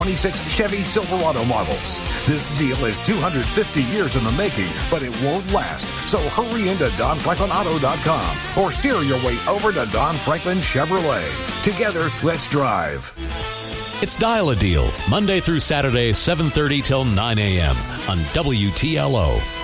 26 Chevy Silverado models. This deal is 250 years in the making, but it won't last. So hurry into DonFranklinAuto.com or steer your way over to Don Franklin Chevrolet. Together, let's drive. It's Dial a Deal, Monday through Saturday, 7:30 till 9 a.m. on WTLO.